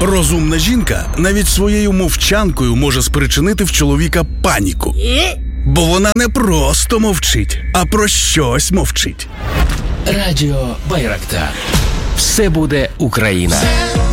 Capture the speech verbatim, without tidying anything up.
Розумна жінка навіть своєю мовчанкою може спричинити в чоловіка паніку. Бо вона не просто мовчить, а про щось мовчить. Радіо Байрактар. Все буде Україна.